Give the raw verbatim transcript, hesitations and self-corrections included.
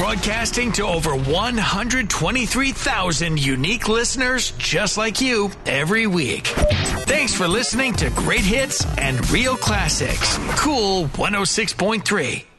broadcasting to over one hundred twenty-three thousand unique listeners just like you every week. Thanks for listening to Great Hits and Real Classics. Cool one oh six point three.